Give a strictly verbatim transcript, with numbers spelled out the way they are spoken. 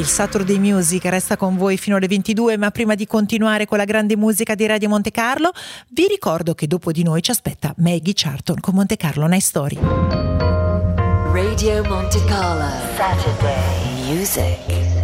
Il Saturday Music resta con voi fino alle ventidue, ma prima di continuare con la grande musica di Radio Monte Carlo, vi ricordo che dopo di noi ci aspetta Maggie Charlton con Monte Carlo Night Story. Radio Monte Carlo Saturday Music.